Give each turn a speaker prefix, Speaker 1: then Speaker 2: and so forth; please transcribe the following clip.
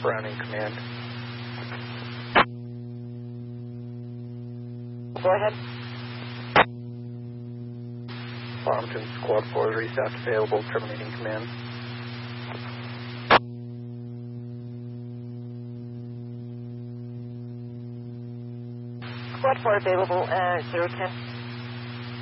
Speaker 1: Browning Command.
Speaker 2: Go ahead.
Speaker 1: Farmington Squad 4 is restaffed available, terminating command.
Speaker 2: Squad 4 available, 010.